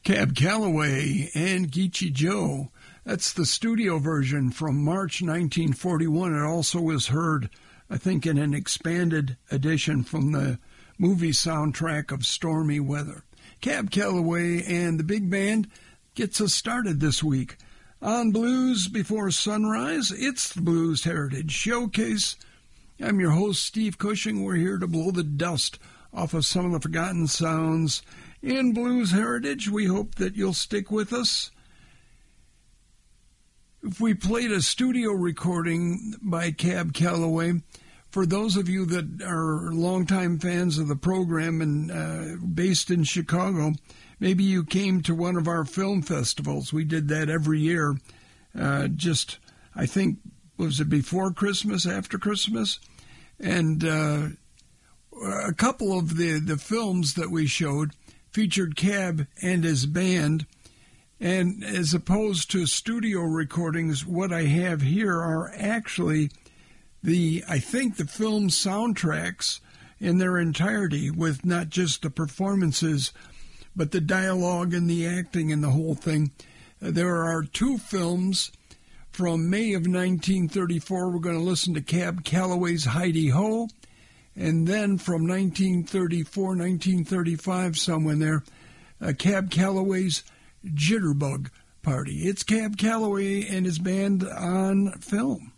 Cab Calloway and Geechee Joe. That's the studio version from March 1941. It also was heard, I think, in an expanded edition from the movie soundtrack of Stormy Weather. Cab Calloway and the big band gets us started this week. On Blues Before Sunrise, it's the Blues Heritage Showcase. I'm your host, Steve Cushing. We're here to blow the dust off of some of the forgotten sounds in blues heritage. We hope that you'll stick with us. If we played a studio recording by Cab Calloway, for those of you that are longtime fans of the program and based in Chicago, maybe you came to one of our film festivals. We did that every year. I think, was it before Christmas, after Christmas? And a couple of the films that we showed featured Cab and his band. And as opposed to studio recordings, what I have here are actually the film soundtracks in their entirety, with not just the performances, but the dialogue and the acting and the whole thing. There are two films from May of 1934. We're going to listen to Cab Calloway's Heidi Ho. And then from 1934, 1935, somewhere there, Cab Calloway's Jitterbug Party. It's Cab Calloway and his band on film.